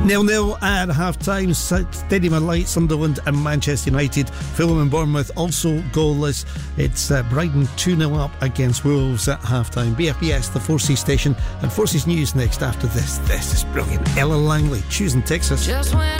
0-0 at half-time. Stadium of Light, Sunderland and Manchester United. Fulham and Bournemouth also goalless. It's Brighton 2-0 up against Wolves at half-time. BFBS, the 4C station, and 4C's news next after this. This is brilliant. Ella Langley, choosing Texas. Just when